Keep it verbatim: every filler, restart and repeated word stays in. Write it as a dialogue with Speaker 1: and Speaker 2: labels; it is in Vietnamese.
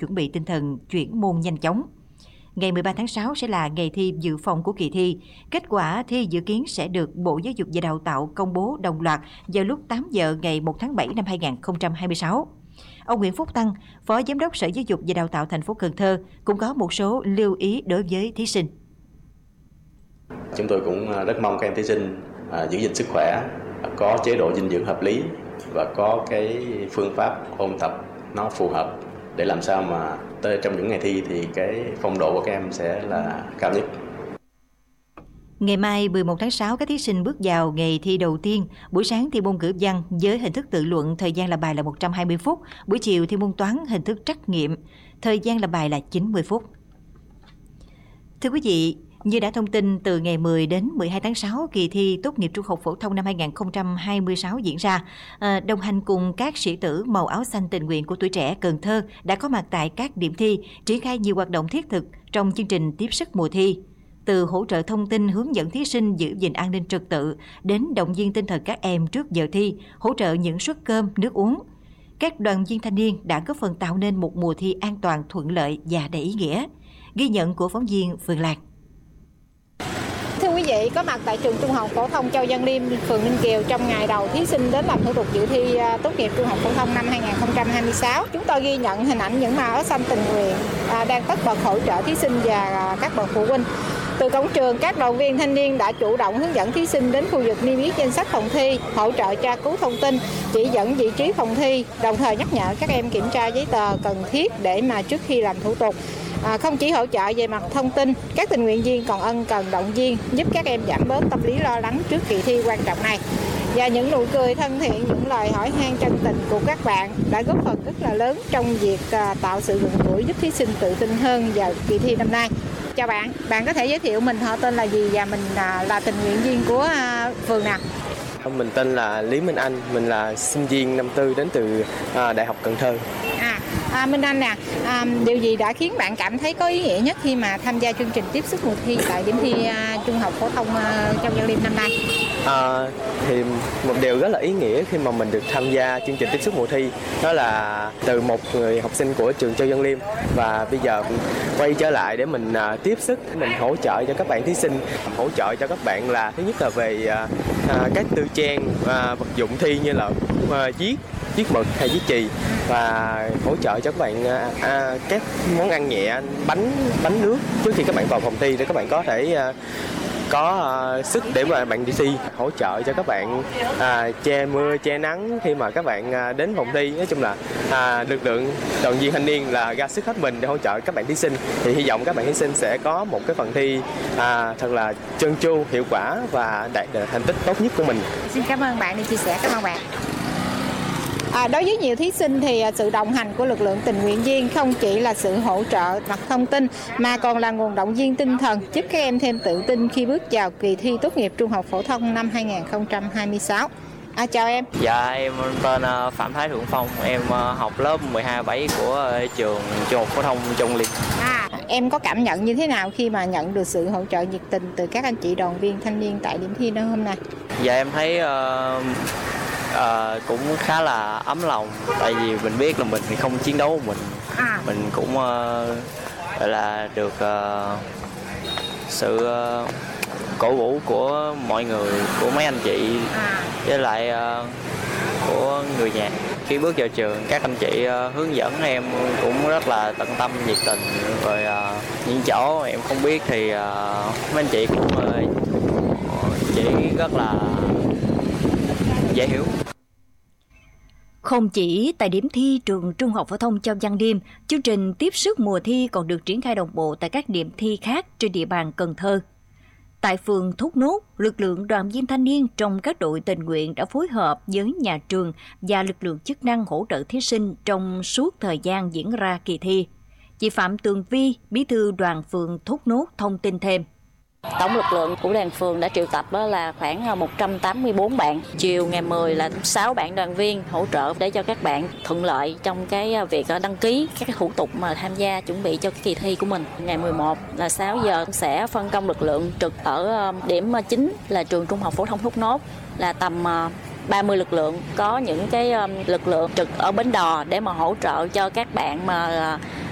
Speaker 1: chuẩn bị tinh thần chuyển môn nhanh chóng. Ngày mười ba tháng sáu sẽ là ngày thi dự phòng của kỳ thi. Kết quả thi dự kiến sẽ được Bộ Giáo dục và Đào tạo công bố đồng loạt vào lúc tám giờ ngày một tháng bảy năm hai nghìn không trăm hai mươi sáu. Ông Nguyễn Phúc Tăng, Phó Giám đốc Sở Giáo dục và Đào tạo thành phố Cần Thơ cũng có một số lưu ý đối với thí sinh.
Speaker 2: Chúng tôi cũng rất mong các em thí sinh giữ gìn sức khỏe, có chế độ dinh dưỡng hợp lý và có cái phương pháp ôn tập nó phù hợp để làm sao mà tới trong những ngày thi thì cái phong độ của các em sẽ là cao nhất.
Speaker 1: Ngày mai mười một tháng sáu, các thí sinh bước vào ngày thi đầu tiên. Buổi sáng thi môn ngữ văn với hình thức tự luận, thời gian làm bài là một trăm hai mươi phút. Buổi chiều thi môn toán hình thức trắc nghiệm, thời gian làm bài là chín mươi phút. Thưa quý vị, như đã thông tin, từ ngày mười đến mười hai tháng sáu, kỳ thi tốt nghiệp trung học phổ thông năm hai nghìn không trăm hai mươi sáu diễn ra. À, đồng hành cùng các sĩ tử màu áo xanh tình nguyện của tuổi trẻ Cần Thơ đã có mặt tại các điểm thi, triển khai nhiều hoạt động thiết thực trong chương trình tiếp sức mùa thi. Từ hỗ trợ thông tin hướng dẫn thí sinh giữ gìn an ninh trật tự đến động viên tinh thần các em trước giờ thi, hỗ trợ những suất cơm, nước uống. Các đoàn viên thanh niên đã góp phần tạo nên một mùa thi an toàn, thuận lợi và đầy ý nghĩa. Ghi nhận của phóng viên Phương Lan.
Speaker 3: Thưa quý vị, có mặt tại trường Trung học phổ thông Châu Văn Liêm, phường Ninh Kiều trong ngày đầu thí sinh đến làm thủ tục dự thi tốt nghiệp trung học phổ thông năm hai nghìn không trăm hai mươi sáu. Chúng tôi ghi nhận hình ảnh những màu áo xanh tình nguyện đang tất bật hỗ trợ thí sinh và các bậc phụ huynh. Từ cổng trường, các đoàn viên thanh niên đã chủ động hướng dẫn thí sinh đến khu vực niêm yết danh sách phòng thi, hỗ trợ tra cứu thông tin, chỉ dẫn vị trí phòng thi, đồng thời nhắc nhở các em kiểm tra giấy tờ cần thiết để mà trước khi làm thủ tục. À, không chỉ hỗ trợ về mặt thông tin, các tình nguyện viên còn ân cần động viên, giúp các em giảm bớt tâm lý lo lắng trước kỳ thi quan trọng này. Và những nụ cười thân thiện, những lời hỏi han chân tình của các bạn đã góp phần rất là lớn trong việc à, tạo sự gần gũi, giúp thí sinh tự tin hơn vào kỳ thi năm nay. Chào bạn, bạn có thể giới thiệu mình, họ tên là gì và mình à, là tình nguyện viên của à, phường nào?
Speaker 4: Mình tên là Lý Minh Anh, mình là sinh viên năm tư đến từ à, Đại học Cần Thơ.
Speaker 3: À, à Minh Anh nè, à, điều gì đã khiến bạn cảm thấy có ý nghĩa nhất khi mà tham gia chương trình tiếp sức mùa thi tại điểm thi à, trung học phổ thông à, Châu Văn Liêm năm nay?
Speaker 4: À, thì một điều rất là ý nghĩa khi mà mình được tham gia chương trình tiếp sức mùa thi, đó là từ một người học sinh của trường Châu Văn Liêm và bây giờ quay trở lại để mình à, tiếp sức, mình hỗ trợ cho các bạn thí sinh, hỗ trợ cho các bạn là thứ nhất là về à, à, các tư trang à, vật dụng thi như là à, viết viết mực hay viết chì, và hỗ trợ cho các bạn à, à, các món ăn nhẹ, bánh bánh nước trước khi các bạn vào phòng thi để các bạn có thể à, có uh, sức để mà bạn đi thi, hỗ trợ cho các bạn uh, che mưa che nắng khi mà các bạn uh, đến phòng thi. Nói chung là uh, lực lượng đoàn viên thanh niên là ra sức hết mình để hỗ trợ các bạn thí sinh. Thì hy vọng các bạn thí sinh sẽ có một cái phần thi uh, thật là trơn tru, hiệu quả và đạt được thành tích tốt nhất của mình.
Speaker 3: Xin cảm ơn bạn đã chia sẻ. Cảm ơn bạn. À, đối với nhiều thí sinh thì sự đồng hành của lực lượng tình nguyện viên không chỉ là sự hỗ trợ mặt thông tin mà còn là nguồn động viên tinh thần, giúp các em thêm tự tin khi bước vào kỳ thi tốt nghiệp trung học phổ thông năm hai nghìn không trăm hai mươi sáu. À, chào em.
Speaker 5: Dạ, em tên Phạm Thái Thượng Phong, em học lớp mười hai bảy của trường Trung học phổ thông Châu Văn Liêm.
Speaker 3: À, em có cảm nhận như thế nào khi mà nhận được sự hỗ trợ nhiệt tình từ các anh chị đoàn viên thanh niên tại điểm thi đó hôm nay?
Speaker 5: Dạ, em thấy uh... À, cũng khá là ấm lòng, tại vì mình biết là mình thì không chiến đấu mình, à. mình cũng uh, gọi là được uh, sự uh, cổ vũ của mọi người, của mấy anh chị, à. với lại uh, của người nhà. Khi bước vào trường, các anh chị uh, hướng dẫn em cũng rất là tận tâm, nhiệt tình, rồi uh, những chỗ em không biết thì uh, mấy anh chị cũng uh, chỉ rất là dễ hiểu.
Speaker 6: Không chỉ tại điểm thi trường Trung học phổ thông Châu Văn Liêm, chương trình tiếp sức mùa thi còn được triển khai đồng bộ tại các điểm thi khác trên địa bàn Cần Thơ. Tại phường Thốt Nốt, lực lượng đoàn viên thanh niên trong các đội tình nguyện đã phối hợp với nhà trường và lực lượng chức năng hỗ trợ thí sinh trong suốt thời gian diễn ra kỳ thi. Chị Phạm Tường Vi, bí thư đoàn phường Thốt Nốt thông tin thêm.
Speaker 7: Tổng lực lượng của đoàn phường đã triệu tập là khoảng một trăm tám mươi tư bạn. Chiều ngày mười là sáu bạn đoàn viên hỗ trợ để cho các bạn thuận lợi trong cái việc đăng ký các thủ tục mà tham gia chuẩn bị cho cái kỳ thi của mình. Ngày mười một là sáu giờ sẽ phân công lực lượng trực ở điểm chính là trường Trung học phổ thông Thốt Nốt, là tầm ba mươi lực lượng, có những cái lực lượng trực ở bến đò để mà hỗ trợ cho các bạn mà